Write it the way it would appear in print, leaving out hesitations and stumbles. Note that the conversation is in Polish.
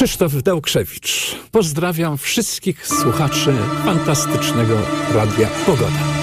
Krzysztof Dałkrzewicz. Pozdrawiam wszystkich słuchaczy fantastycznego Radia Pogoda.